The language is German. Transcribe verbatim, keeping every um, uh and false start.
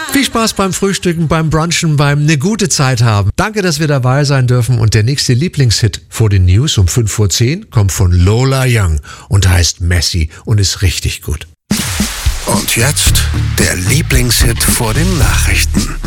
Viel Spaß beim Frühstücken, beim Brunchen, beim eine gute Zeit haben. Danke, dass wir dabei sein dürfen. Und der nächste Lieblingshit vor den News um fünf vor zehn kommt von Lola Young und heißt Messi und ist richtig gut. Und jetzt der Lieblingshit vor den Nachrichten.